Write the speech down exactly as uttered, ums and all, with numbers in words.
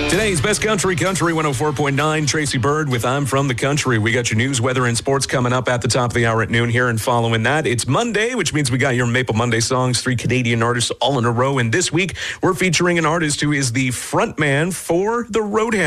Today's Best Country, Country one oh four point nine, Tracy Bird with I'm From the Country. We got your news, weather, and sports coming up at the top of the hour at noon here. And following that, it's Monday, which means we got your Maple Monday songs, three Canadian artists all in a row. And this week, we're featuring an artist who is the front man for the Roadhouse.